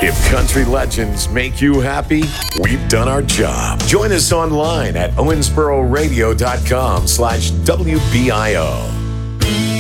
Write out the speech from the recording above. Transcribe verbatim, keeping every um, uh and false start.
If country legends make you happy, we've done our job. Join us online at owensboro radio dot com slash W B I O.